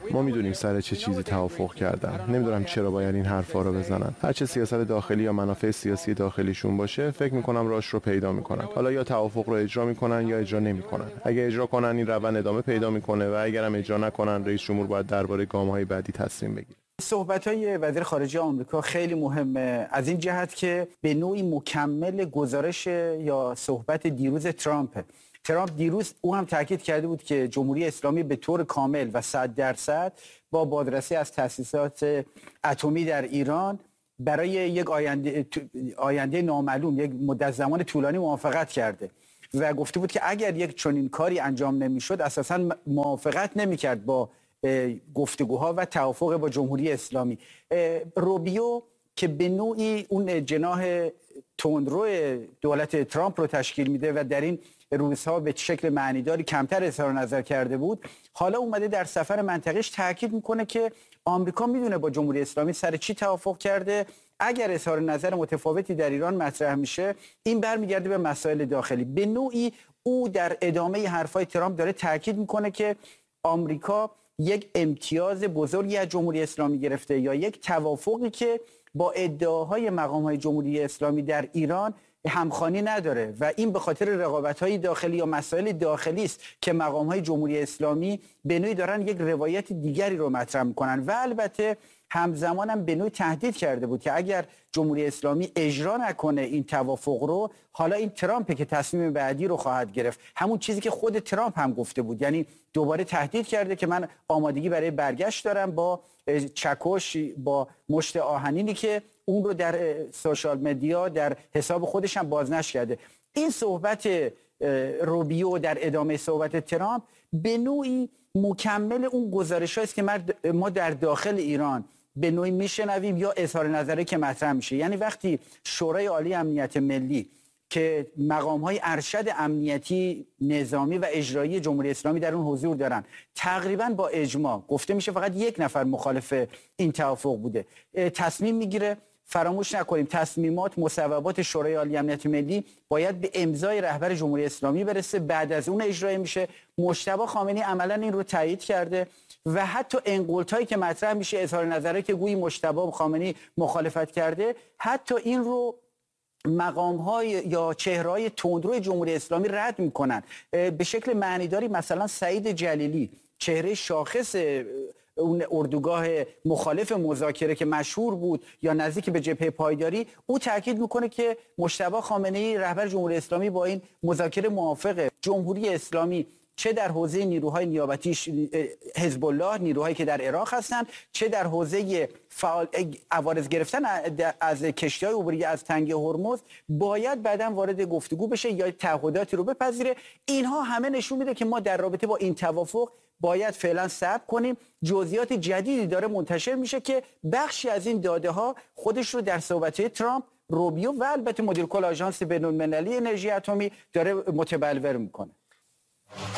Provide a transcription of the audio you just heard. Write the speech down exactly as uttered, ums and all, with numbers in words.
ما میدونیم سر چه چیزی توافق کردن. نمیدونم چرا باید این حرفا رو بزنن. هر چه سیاست داخلی یا منافع سیاسی داخلیشون باشه، فکر میکنم راهش رو پیدا میکنن. حالا یا توافق رو اجرا میکنن یا اجرا نمیکنن. اگه اجرا کنن این روند ادامه پیدا میکنه و اگرم اجرا نکنن رئیس جمهور باید درباره گام‌های بعدی تصمیم بگیره. صحبت‌های وزیر خارجه آمریکا خیلی مهمه از این جهت که به نوعی مکمل گزارش یا صحبت دیروز ترامپ. ترامپ دیروز او هم تاکید کرده بود که جمهوری اسلامی به طور کامل و صد درصد با بازرسی از تأسیسات اتمی در ایران برای یک آینده آینده نامعلوم، یک مدت زمان طولانی موافقت کرده و گفته بود که اگر یک چنین کاری انجام نمی‌شد اساساً موافقت نمی‌کرد با گفتگوها و توافق با جمهوری اسلامی. روبیو که به نوعی اون جناح تندرو دولت ترامپ رو تشکیل میده و در این روزها به شکل معنیداری کمتر اظهار نظر کرده بود، حالا اومده در سفر منطقه‌اش تاکید میکنه که آمریکا میدونه با جمهوری اسلامی سر چی توافق کرده. اگر اظهار نظر متفاوتی در ایران مطرح میشه این برمیگرده به مسائل داخلی. به نوعی او در ادامه حرفای ترامپ داره تاکید میکنه که آمریکا یک امتیاز بزرگی از جمهوری اسلامی گرفته یا یک توافقی که با ادعاهای مقام‌های جمهوری اسلامی در ایران همخوانی نداره و این به خاطر رقابت‌های داخلی یا مسائل داخلی است که مقام‌های جمهوری اسلامی به نوعی دارن یک روایت دیگری رو مطرح می‌کنن و البته همزمان هم به نوعی تهدید کرده بود که اگر جمهوری اسلامی اجرا نکنه این توافق رو، حالا این ترامپ که تصمیم بعدی رو خواهد گرفت. همون چیزی که خود ترامپ هم گفته بود، یعنی دوباره تهدید کرده که من آمادگی برای برگشت دارم با چکش، با مشت آهنینی که اون رو در سوشال مدیا در حساب خودش هم بازنشر کرده. این صحبت روبیو در ادامه صحبت ترامپ به نوعی مکمل اون گزارش‌هایی است که ما در داخل ایران به نوعی میشنویم یا اظهار نظری که مطرح میشه. یعنی وقتی شورای عالی امنیت ملی که مقام‌های ارشد امنیتی نظامی و اجرایی جمهوری اسلامی در اون حضور دارن، تقریبا با اجماع گفته میشه فقط یک نفر مخالف این توافق بوده، تصمیم میگیره. فراموش نکنیم تصمیمات مصوبات شورای عالی امنیت ملی باید به امضای رهبر جمهوری اسلامی برسه، بعد از اون اجرایی میشه. مجتبی خامنه‌ای عملاً این رو تایید کرده و حتی انقلتایی که مطرح میشه، اظهار نظری که گویی مجتبی خامنه‌ای مخالفت کرده، حتی این رو مقام‌های یا چهره‌های تندرو جمهوری اسلامی رد میکنن به شکل معنیداری. مثلا سعید جلیلی، چهره شاخص اون اردوگاه مخالف مذاکره که مشهور بود یا نزدیک به جبهه پایداری، او تاکید میکنه که مجتبی خامنه‌ای رهبر جمهوری اسلامی با این مذاکره موافقه. جمهوری اسلامی چه در حوزه نیروهای نیابتی حزب الله، نیروهایی که در عراق هستند، چه در حوزه فعال عوارض گرفتن از کشتی‌های عبوری از تنگه هرمز، باید بعداً وارد گفتگو بشه یا تعهداتی رو بپذیره. اینها همه نشون میده که ما در رابطه با این توافق باید فعلا صبر کنیم. جزئیات جدیدی داره منتشر میشه که بخشی از این داده ها خودش رو در صحبت‌های ترامپ، روبیو و البته مدیر کل آژانس بین‌المللی انرژی اتمی داره متبلور میکنه.